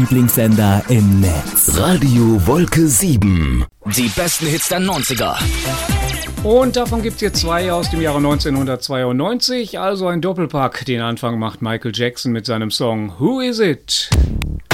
Lieblingssender im Netz. Radio Wolke 7. Die besten Hits der 90er. Und davon gibt es jetzt 2 aus dem Jahre 1992, also ein Doppelpack. Den Anfang macht Michael Jackson mit seinem Song Who Is It?